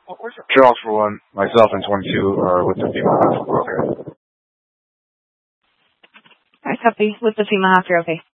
Charles for one, myself and 22 are with the female half of the world here. Alright, copy. With the female half, you're okay.